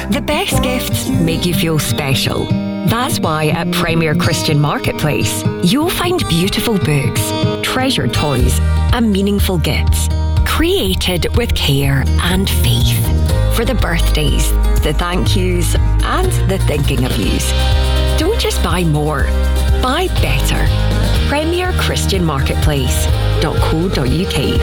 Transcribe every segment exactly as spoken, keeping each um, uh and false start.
The best gifts make you feel special. That's why at Premier Christian Marketplace, you'll find beautiful books, treasured toys, and meaningful gifts, created with care and faith. For the birthdays, the thank yous, and the thinking of yous. Don't just buy more, buy better. Premier Christian Marketplace dot co dot uk.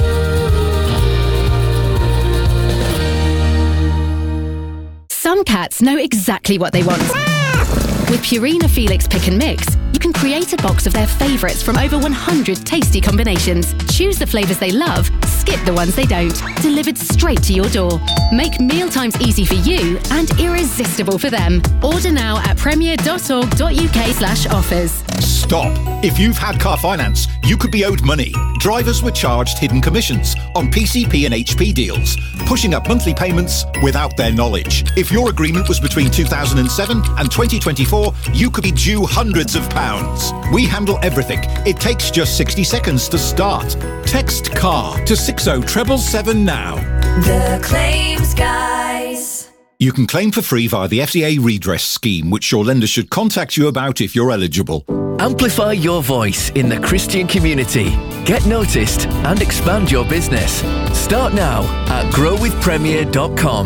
Some cats know exactly what they want. With Purina Felix Pick and Mix, you can create a box of their favourites from over one hundred tasty combinations. Choose the flavours they love, skip the ones they don't. Delivered straight to your door. Make mealtimes easy for you and irresistible for them. Order now at premier dot org dot uk slash offers. Stop. If you've had car finance, you could be owed money. Drivers were charged hidden commissions on P C P and H P deals, pushing up monthly payments without their knowledge. If your agreement was between two thousand seven and twenty twenty-four, you could be due hundreds of pounds. We handle everything. It takes just sixty seconds to start. Text CAR to six oh seven seven now. The Claims Guys. You can claim for free via the F C A redress scheme, which your lender should contact you about if you're eligible. Amplify your voice in the Christian community. Get noticed and expand your business. Start now at grow with premier dot com.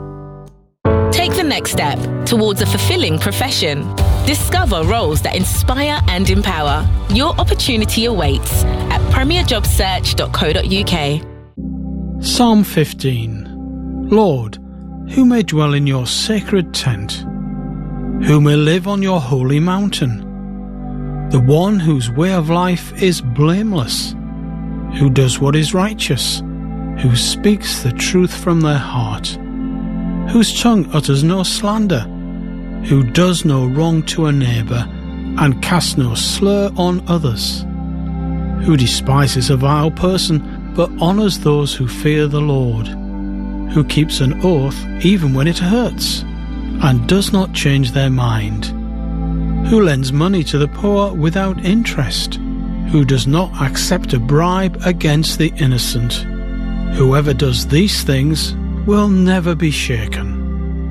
Take the next step towards a fulfilling profession. Discover roles that inspire and empower. Your opportunity awaits at premier job search dot co dot uk. Psalm fifteen. Lord, who may dwell in your sacred tent? Who may live on your holy mountain? The one whose way of life is blameless, who does what is righteous, who speaks the truth from their heart, whose tongue utters no slander, who does no wrong to a neighbour and casts no slur on others, who despises a vile person but honours those who fear the Lord, who keeps an oath even when it hurts and does not change their mind, who lends money to the poor without interest, who does not accept a bribe against the innocent. Whoever does these things will never be shaken.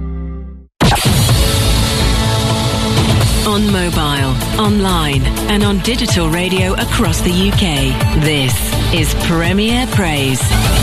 On mobile, online and on digital radio across the U K, this is Premier Praise.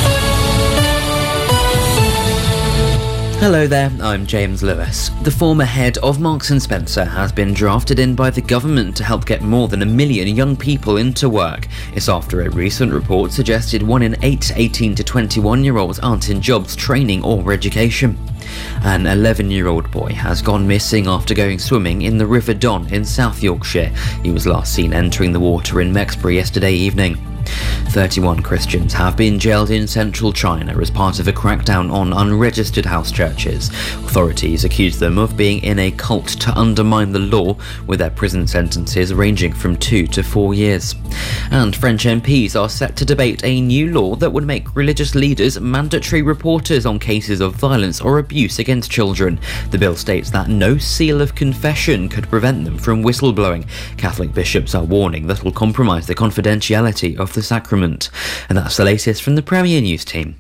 Hello there, I'm James Lewis. The former head of Marks and Spencer has been drafted in by the government to help get more than a million young people into work. It's after a recent report suggested one in eight eighteen to twenty-one-year-olds aren't in jobs, training or education. An eleven-year-old boy has gone missing after going swimming in the River Don in South Yorkshire. He was last seen entering the water in Mexbury yesterday evening. thirty-one Christians have been jailed in central China as part of a crackdown on unregistered house churches. Authorities accuse them of being in a cult to undermine the law, with their prison sentences ranging from two to four years. And French M Ps are set to debate a new law that would make religious leaders mandatory reporters on cases of violence or abuse against children. The bill states that no seal of confession could prevent them from whistleblowing. Catholic bishops are warning that will compromise the confidentiality of the sacrament. And that's the latest from the Premier News team.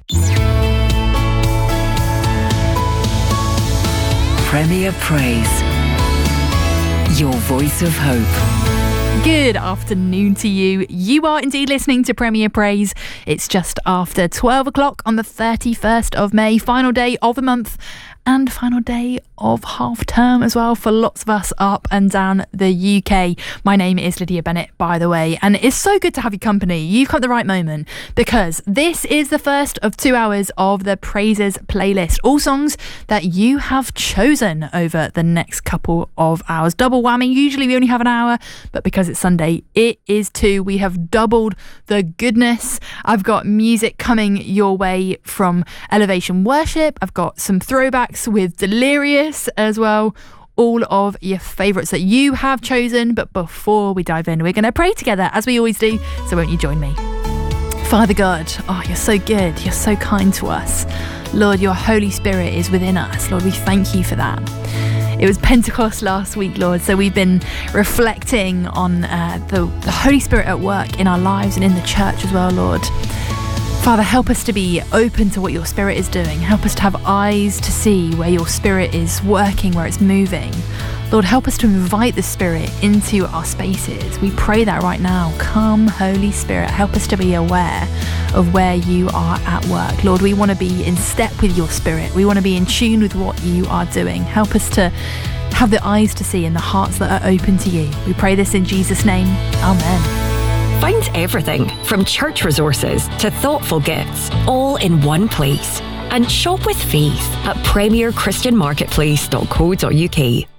Premier Praise, your voice of hope. Good afternoon to you. You are indeed listening to Premier Praise. It's just after twelve o'clock on the thirty-first of May, final day of the month and final day of half term as well for lots of us up and down the U K. My name is Lydia Bennett, by the way, and it's so good to have your company. You've come at the right moment, because this is the first of two hours of the Praises playlist. All songs that you have chosen over the next couple of hours. Double whammy. Usually we only have an hour, but because it's Sunday, it is two. We have doubled the goodness. I've got music coming your way from Elevation Worship. I've got some throwbacks with Delirious as well. All of your favourites that you have chosen. But before we dive in, we're going to pray together as we always do. So won't you join me? Father God, oh, you're so good. You're so kind to us. Lord, your Holy Spirit is within us. Lord, we thank you for that. It was Pentecost last week, Lord, so we've been reflecting on uh, the, the Holy Spirit at work in our lives and in the church as well, Lord. Father, help us to be open to what your Spirit is doing. Help us to have eyes to see where your Spirit is working, where it's moving. Lord, help us to invite the Spirit into our spaces. We pray that right now. Come, Holy Spirit, help us to be aware of where you are at work. Lord, we want to be in step with your Spirit. We want to be in tune with what you are doing. Help us to have the eyes to see and the hearts that are open to you. We pray this in Jesus' name. Amen. Find everything from church resources to thoughtful gifts all in one place. And shop with faith at premier christian marketplace dot co dot uk.